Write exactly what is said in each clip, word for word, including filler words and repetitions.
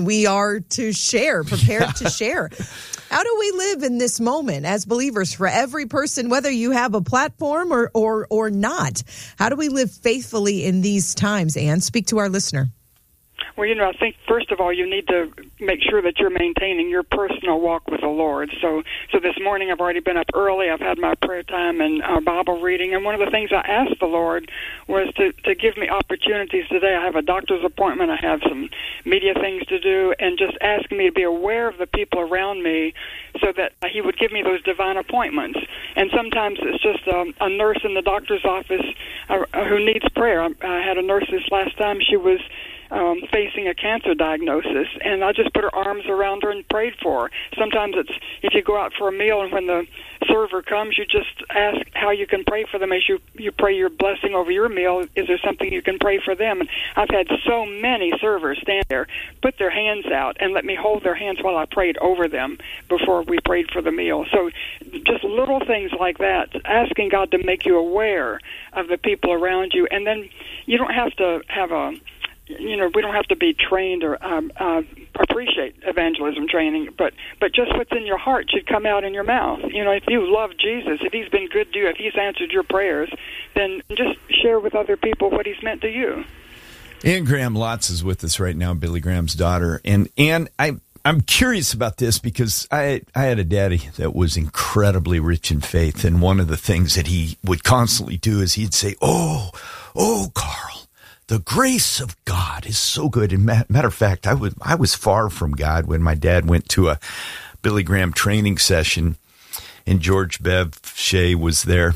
we are to share, prepared to share. How do we live in this moment as believers for every person, whether you have a platform or, or, or not? How do we live faithfully in these times? Ann, speak to our listener. Well, you know, I think, first of all, you need to make sure that you're maintaining your personal walk with the Lord. So so this morning I've already been up early. I've had my prayer time and uh, Bible reading. And one of the things I asked the Lord was to, to give me opportunities today. I have a doctor's appointment. I have some media things to do. And just asking me to be aware of the people around me so that he would give me those divine appointments. And sometimes it's just um, a nurse in the doctor's office uh, who needs prayer. I, I had a nurse this last time. She was Um, facing a cancer diagnosis, and I just put her arms around her and prayed for her. Sometimes it's if you go out for a meal and when the server comes, you just ask how you can pray for them as you, you pray your blessing over your meal. Is there something you can pray for them? And I've had so many servers stand there, put their hands out, and let me hold their hands while I prayed over them before we prayed for the meal. So just little things like that, asking God to make you aware of the people around you. And then you don't have to have a You know, we don't have to be trained or um, uh, appreciate evangelism training, but but just what's in your heart should come out in your mouth. You know, if you love Jesus, if he's been good to you, if he's answered your prayers, then just share with other people what he's meant to you. Ann Graham Lotz is with us right now, Billy Graham's daughter. And Ann, I, I'm curious about this because I, I had a daddy that was incredibly rich in faith, and one of the things that he would constantly do is he'd say, oh, oh, Carl, the grace of God is so good. And matter of fact, I was I was far from God when my dad went to a Billy Graham training session, and George Bev Shea was there,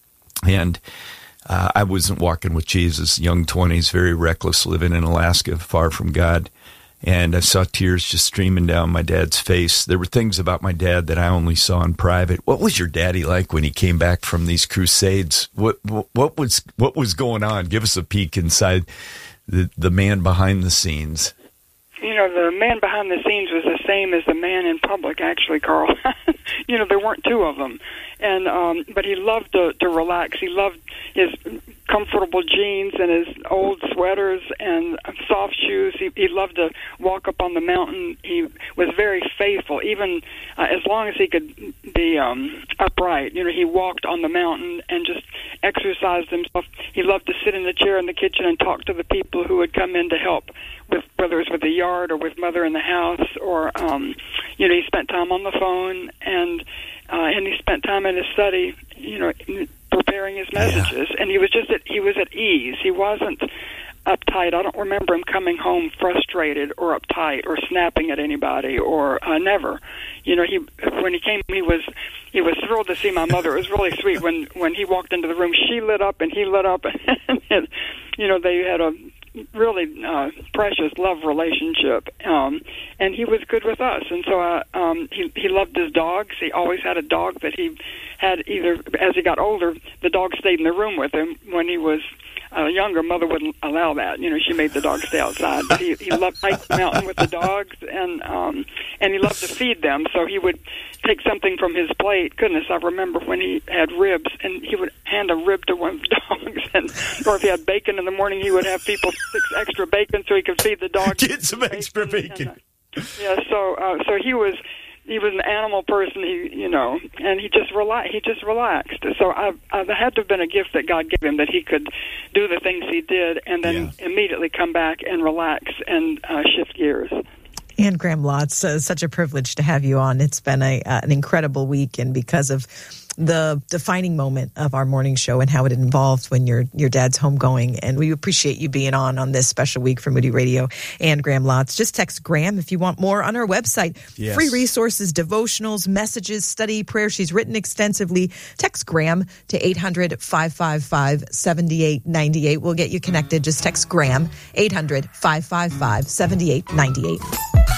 and uh, I wasn't walking with Jesus. Young twenties, very reckless, living in Alaska, far from God, and I saw tears just streaming down my dad's face. There were things about my dad that I only saw in private. What was your daddy like when he came back from these crusades? What what, what was what was going on? Give us a peek inside the the man behind the scenes. You know, the man behind the scenes was the same as the man in public, actually, Carl. You know, there weren't two of them. And um, but he loved to, to relax. He loved his comfortable jeans and his old sweaters and soft shoes. He, he loved to walk up on the mountain. He was very faithful, even uh, as long as he could be um, upright. You know, he walked on the mountain and just exercised himself. He loved to sit in the chair in the kitchen and talk to the people who would come in to help, with whether it was with the yard or with mother in the house, or um, you know, he spent time on the phone, and uh, and he spent time in his study, you know, preparing his messages. Yeah. And he was just at, he was at ease. He wasn't uptight. I don't remember him coming home frustrated or uptight or snapping at anybody, or uh, never. You know, he when he came, he was he was thrilled to see my mother. It was really sweet when when he walked into the room. She lit up and he lit up, and you know, they had a really uh, precious love relationship, um, and he was good with us. And so uh, um, he he loved his dogs. He always had a dog that he had either, as he got older, the dog stayed in the room with him. When he was uh, younger, mother wouldn't allow that. You know, she made the dog stay outside. But he, he loved to hike the mountain with the dogs, and um, and he loved to feed them. So he would take something from his plate. Goodness, I remember when he had ribs, and he would hand a rib to one of the dogs. And, or if he had bacon in the morning, he would have people six extra bacon so he could feed the dog. Get some bacon. extra bacon. And, uh, yeah, so uh, so he was he was an animal person. He you know, and he just rela- he just relaxed. So I, I there had to have been a gift that God gave him, that he could do the things he did, and then yeah. immediately come back and relax and uh, shift gears. Ann Graham Lotz, uh, such a privilege to have you on. It's been a uh, an incredible week, and because of the defining moment of our morning show and how it involved when your your dad's homegoing, and we appreciate you being on on this special week for Moody Radio. Ann Graham Lotz, just text Graham if you want more on our website. Yes. Free resources, devotionals, messages, study, prayer. She's written extensively. Text Graham to eight hundred, five five five, seven eight nine eight. We'll get you connected. Just text Graham, eight hundred, five five five, seven eight nine eight.